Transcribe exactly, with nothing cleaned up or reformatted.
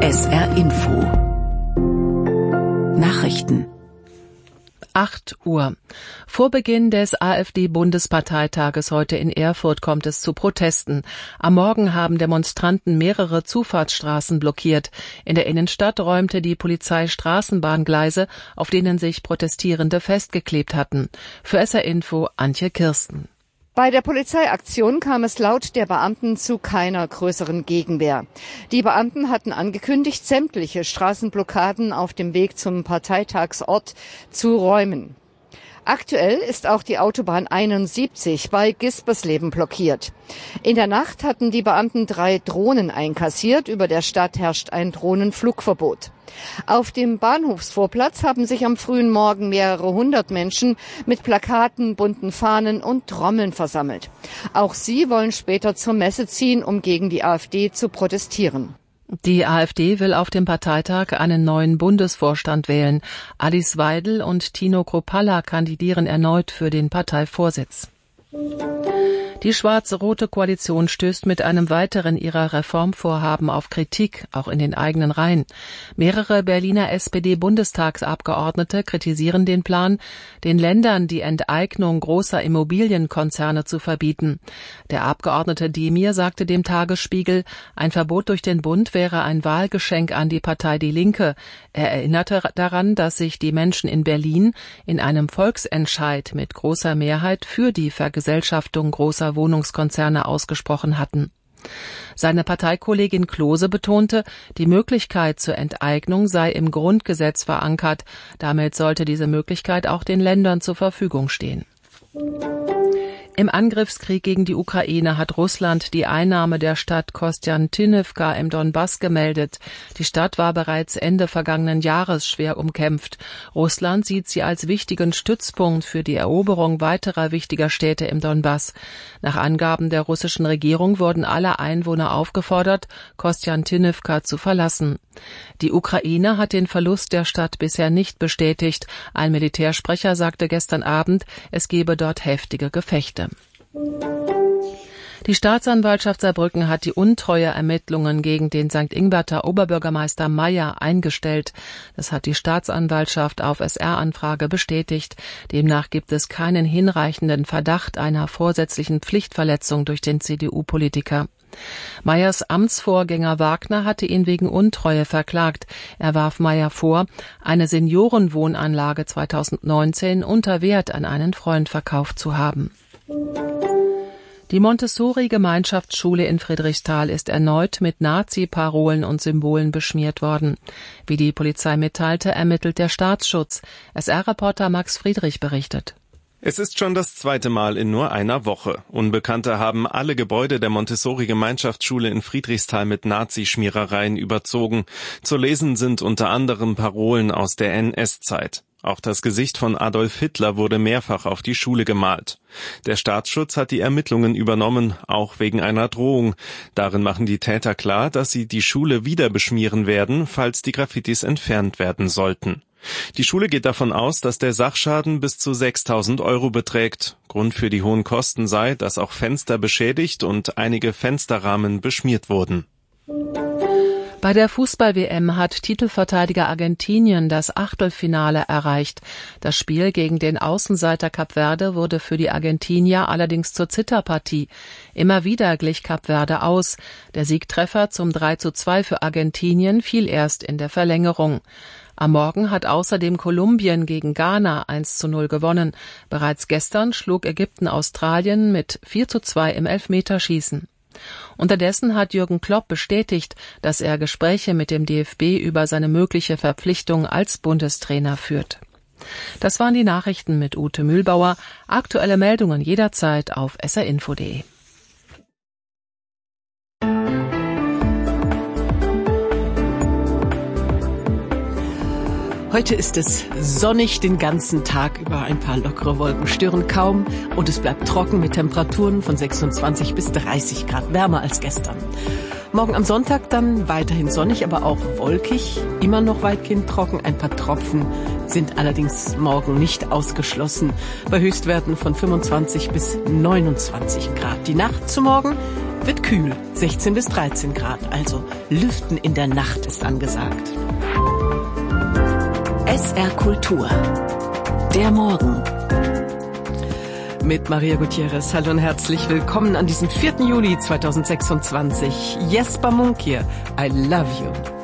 S R Info Nachrichten. acht Uhr. Vor Beginn des AfD-Bundesparteitages heute in Erfurt kommt es zu Protesten. Am Morgen haben Demonstranten mehrere Zufahrtsstraßen blockiert. In der Innenstadt räumte die Polizei Straßenbahngleise, auf denen sich Protestierende festgeklebt hatten. Für S R Info Antje Kirsten. Bei der Polizeiaktion kam es laut der Beamten zu keiner größeren Gegenwehr. Die Beamten hatten angekündigt, sämtliche Straßenblockaden auf dem Weg zum Parteitagsort zu räumen. Aktuell ist auch die Autobahn einundsiebzig bei Gispersleben blockiert. In der Nacht hatten die Beamten drei Drohnen einkassiert. Über der Stadt herrscht ein Drohnenflugverbot. Auf dem Bahnhofsvorplatz haben sich am frühen Morgen mehrere hundert Menschen mit Plakaten, bunten Fahnen und Trommeln versammelt. Auch sie wollen später zur Messe ziehen, um gegen die AfD zu protestieren. Die AfD will auf dem Parteitag einen neuen Bundesvorstand wählen. Alice Weidel und Tino Kruppalla kandidieren erneut für den Parteivorsitz. Die schwarz-rote Koalition stößt mit einem weiteren ihrer Reformvorhaben auf Kritik, auch in den eigenen Reihen. Mehrere Berliner S P D-Bundestagsabgeordnete kritisieren den Plan, den Ländern die Enteignung großer Immobilienkonzerne zu verbieten. Der Abgeordnete Demir sagte dem Tagesspiegel, ein Verbot durch den Bund wäre ein Wahlgeschenk an die Partei Die Linke. Er erinnerte daran, dass sich die Menschen in Berlin in einem Volksentscheid mit großer Mehrheit für die Vergesellschaftung großer Wohnungskonzerne ausgesprochen hatten. Seine Parteikollegin Klose betonte, die Möglichkeit zur Enteignung sei im Grundgesetz verankert. Damit sollte diese Möglichkeit auch den Ländern zur Verfügung stehen. Im Angriffskrieg gegen die Ukraine hat Russland die Einnahme der Stadt Kostjantinivka im Donbass gemeldet. Die Stadt war bereits Ende vergangenen Jahres schwer umkämpft. Russland sieht sie als wichtigen Stützpunkt für die Eroberung weiterer wichtiger Städte im Donbass. Nach Angaben der russischen Regierung wurden alle Einwohner aufgefordert, Kostjantinivka zu verlassen. Die Ukraine hat den Verlust der Stadt bisher nicht bestätigt. Ein Militärsprecher sagte gestern Abend, es gebe dort heftige Gefechte. Die Staatsanwaltschaft Saarbrücken hat die Untreueermittlungen gegen den Sankt Ingbert Oberbürgermeister Meyer eingestellt. Das hat die Staatsanwaltschaft auf S R-Anfrage bestätigt. Demnach gibt es keinen hinreichenden Verdacht einer vorsätzlichen Pflichtverletzung durch den C D U-Politiker. Meyers Amtsvorgänger Wagner hatte ihn wegen Untreue verklagt. Er warf Meyer vor, eine Seniorenwohnanlage zweitausendneunzehn unter Wert an einen Freund verkauft zu haben. Die Montessori-Gemeinschaftsschule in Friedrichsthal ist erneut mit Nazi-Parolen und Symbolen beschmiert worden. Wie die Polizei mitteilte, ermittelt der Staatsschutz. S R-Reporter Max Friedrich berichtet. Es ist schon das zweite Mal in nur einer Woche. Unbekannte haben alle Gebäude der Montessori-Gemeinschaftsschule in Friedrichsthal mit Nazi-Schmierereien überzogen. Zu lesen sind unter anderem Parolen aus der N S-Zeit. Auch das Gesicht von Adolf Hitler wurde mehrfach auf die Schule gemalt. Der Staatsschutz hat die Ermittlungen übernommen, auch wegen einer Drohung. Darin machen die Täter klar, dass sie die Schule wieder beschmieren werden, falls die Graffitis entfernt werden sollten. Die Schule geht davon aus, dass der Sachschaden bis zu sechstausend Euro beträgt. Grund für die hohen Kosten sei, dass auch Fenster beschädigt und einige Fensterrahmen beschmiert wurden. Bei der Fußball-W M hat Titelverteidiger Argentinien das Achtelfinale erreicht. Das Spiel gegen den Außenseiter Kap Verde wurde für die Argentinier allerdings zur Zitterpartie. Immer wieder glich Kap Verde aus. Der Siegtreffer zum drei zu zwei für Argentinien fiel erst in der Verlängerung. Am Morgen hat außerdem Kolumbien gegen Ghana eins zu null gewonnen. Bereits gestern schlug Ägypten Australien mit vier zu zwei im Elfmeterschießen. Unterdessen hat Jürgen Klopp bestätigt, dass er Gespräche mit dem D F B über seine mögliche Verpflichtung als Bundestrainer führt. Das waren die Nachrichten mit Ute Mühlbauer. Aktuelle Meldungen jederzeit auf s r info punkt d e. Heute ist es sonnig den ganzen Tag über, ein paar lockere Wolken stören kaum und es bleibt trocken mit Temperaturen von sechsundzwanzig bis dreißig Grad, wärmer als gestern. Morgen am Sonntag dann weiterhin sonnig, aber auch wolkig, immer noch weitgehend trocken. Ein paar Tropfen sind allerdings morgen nicht ausgeschlossen, bei Höchstwerten von fünfundzwanzig bis neunundzwanzig Grad. Die Nacht zu morgen Wird kühl, sechzehn bis dreizehn Grad, also Lüften in der Nacht ist angesagt. S R Kultur. Der Morgen. Mit Maria Gutierrez. Hallo und herzlich willkommen an diesem vierten Juli zweitausendsechsundzwanzig. Jesper Munk hier. I love you.